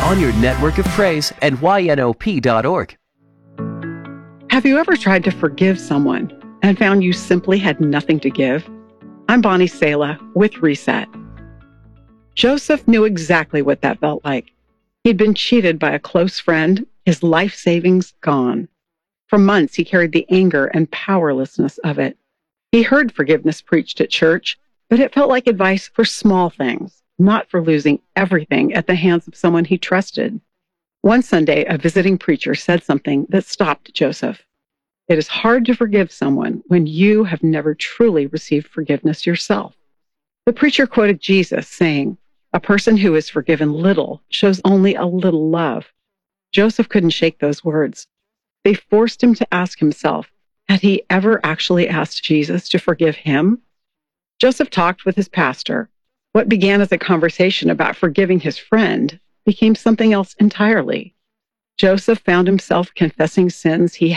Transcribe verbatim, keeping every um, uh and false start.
on your network of praise at Y N O P dot org. Have you ever tried to forgive someone and found you simply had nothing to give? I'm Bonnie Sala with Reset. Joseph knew exactly what that felt like. He'd been cheated by a close friend, his life savings gone. For months, he carried the anger and powerlessness of it. He heard forgiveness preached at church, but it felt like advice for small things, not for losing everything at the hands of someone he trusted. One Sunday, a visiting preacher said something that stopped Joseph. It is hard to forgive someone when you have never truly received forgiveness yourself. The preacher quoted Jesus saying, "A person who is forgiven little shows only a little love." Joseph couldn't shake those words. They forced him to ask himself, had he ever actually asked Jesus to forgive him? Joseph talked with his pastor. What began as a conversation about forgiving his friend became something else entirely. Joseph found himself confessing sins he